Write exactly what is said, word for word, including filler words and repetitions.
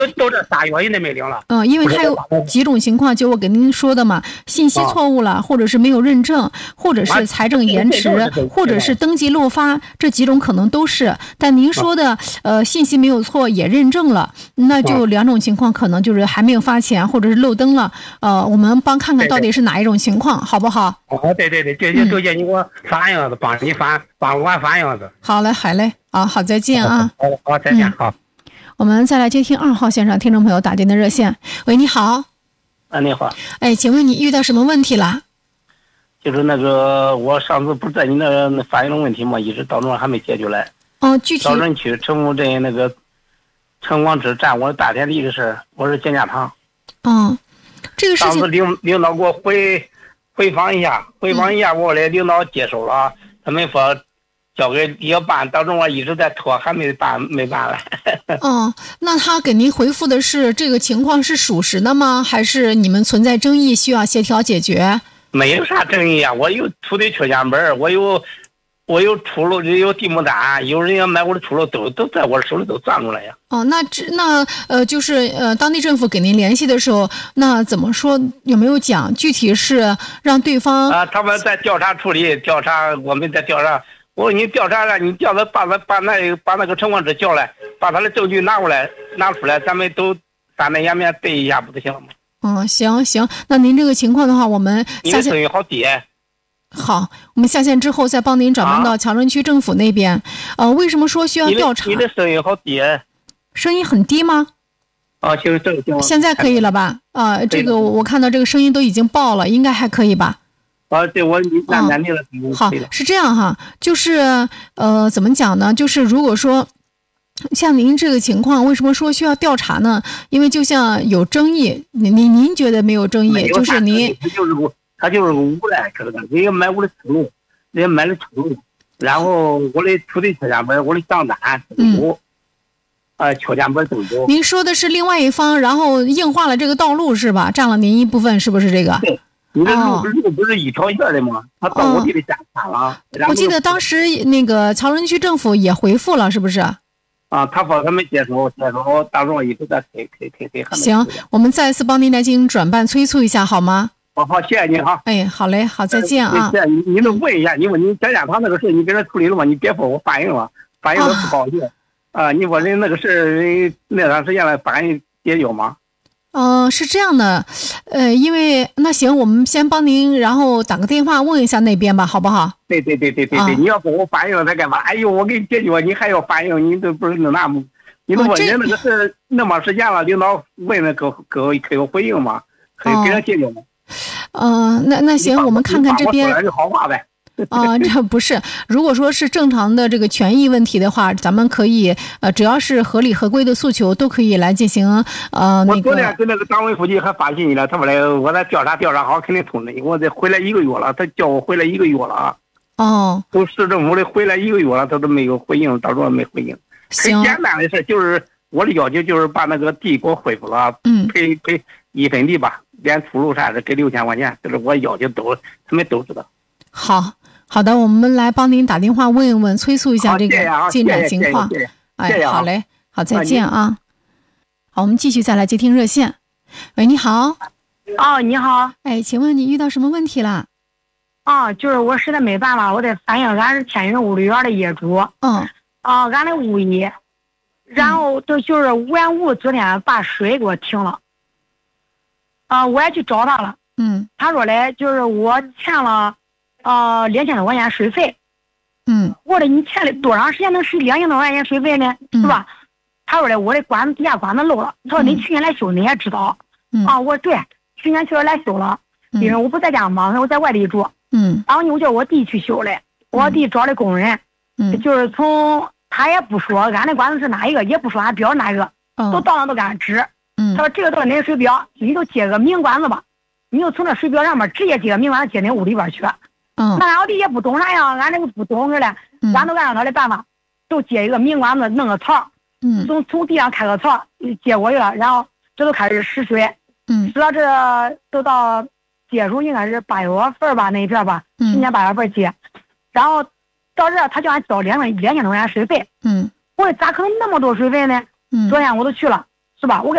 都这仨月人都没领了。 嗯，因为还有几种情况，就我跟您说的嘛，信息错误了，或者是没有认证，或者是财政延迟，或者是登记漏发，这几种可能都是。但您说的呃信息没有错，也认证了，那就两种情况，可能就是还没有发钱，或者是漏登了。呃，我们帮看看到底是哪一种情况，好不好？ 哦，对对对，这就就叫你给我翻样子，帮你翻，帮我翻样子。 好嘞，好嘞，啊，好，再见啊。 好，好，再见，好。 我们再来接听二号线上听众朋友打进的热线。喂，你好。 啊，你好。 哎，请问你遇到什么问题了？ 就是那个，我上次不是在你那那反映的问题吗？一直到那还没解决来。 哦，具体。 枣镇区城府镇那个城广支占我大田地的事，我是建家堂。 嗯，这个事情。 上次领领导给我回回访一下，回访一下，我的领导接受了，他们说。交给要办，当中我一直在拖，还没办，没办了。 哦，那他给您回复的是这个情况是属实的吗？还是你们存在争议，需要协调解决？ 没有啥争议啊，我有土地确权本，我有我有出路，有地目单，有人要买我的出路，都都在我手里都攥住了呀。 哦，那这那呃，就是呃，当地政府给您联系的时候，那怎么说？有没有讲具体是让对方啊？他们在调查处理，调查我们在调查。我说你调查了，你叫他把他把那个把那个城管支叫来，把他的证据拿过来拿出来，咱们都三面颜面对一下，不就行了吗？ 嗯，行行，那您这个情况的话，我们你的声音好低。 好，我们下线之后再帮您转办到强润区政府那边。啊、呃，为什么说需要调查？ 你的声音好低。 声音很低吗？ 啊，行行行。 现在可以了吧？啊、呃，这个我我看到这个声音都已经爆了，应该还可以吧？ 啊，对，我你那难听了。 好，是这样哈，就是呃，怎么讲呢？就是如果说像您这个情况，为什么说需要调查呢？因为就像有争议，您您您觉得没有争议，就是您他就是个他就是个无赖，知道吧？人家买我的出路，人家买了出路，然后我的土地确权本、我的账单都有，啊，确权本都有。 您说的是另外一方，然后硬化了这个道路是吧？占了您一部分，是不是这个？ 对。你的路路不是一条线的吗？他到我地里下铲了。 我记得当时那个乔润区政府也回复了，是不是？ 啊，他说他们接收，接收，大众一直在推推推推。 行，我们再次帮您来进行转办催促一下，好吗？ 好好，谢谢您哈。 哎，好嘞，好，再见啊。 谢谢你，你能问一下，你问你建家堂那个事，你给他处理了吗？你别说我反映了，反映我不高兴。啊，你说人那个事，人那段时间来反映解决吗？ 嗯、呃，是这样的，呃，因为那行，我们先帮您，然后打个电话问一下那边吧，好不好？ 对对对对对对，啊、你要说我反映了，他干嘛？哎呦，我给你解决，你还要反映，你都不是那那么，你都问人那个事那么时间了，领导问了，给给给我回应吗？可以给他解决吗？ 嗯、呃，那那行，我们看看这边。 说好话呗。 啊、呃，这不是。如果说是正常的这个权益问题的话，咱们可以呃，只要是合理合规的诉求，都可以来进行呃那个。 我昨天跟那个党委书记还发信息了，他说来我在调查调查好，肯定通知你。我这回来一个月了，他叫我回来一个月了啊。 哦。 从市政府的回来一个月了，他都没有回应，到时候没回应。很简单的事，就是我的要求就是把那个地给我恢复了， 嗯， 赔赔一分地吧，连出路啥的给六千块钱，这是我要求都他们都知道。 好。好的，我们来帮您打电话问一问，催促一下这个进展情况。 谢谢哎，好嘞，好，再见啊。好，我们继续再来接听热线。喂，你好。 哦，你好。 哎，请问你遇到什么问题了？ 哦，就是我实在没办法，我得反映俺是天云物旅园的业主。 嗯。 哦，俺的物业，然后都就是原屋昨天把水给我停了。啊、呃，我也去找他了。 嗯。 他说嘞，就是我欠了。呃，两千多块钱水费， 嗯， 我说你欠了多长时间能收两千多块钱水费呢？ 嗯、 是吧？他说的我的管子地下管子漏了，他说你去年来修你也知道， 嗯、 啊，我说对，去年确实来修了，因为我不在家忙，我在外地住， 嗯， 然后呢我叫我弟去修嘞，我弟找的工人， 嗯， 就是从他也不说俺的管子是哪一个，也不说俺表哪个， 嗯、 都到那都给俺指， 嗯， 他说这个都是你的水表，你就接个明管子吧，你就从那水表上面直接接个明管子接你屋里边去。 嗯， 那俺老弟也不懂啥呀，俺这个不懂似的， 嗯、 俺都按照他的办法，都接一个明管子，弄个槽， 嗯， 从从地上开个槽接过去了，然后这都开始施水， 嗯， 施到这都到结束应该是八月份吧那一片吧， 嗯， 今年八月份接，然后到这他叫俺交两万两千多块钱水费， 嗯， 我说咋可能那么多水费呢？ 嗯， 昨天我都去了， 是吧？我给。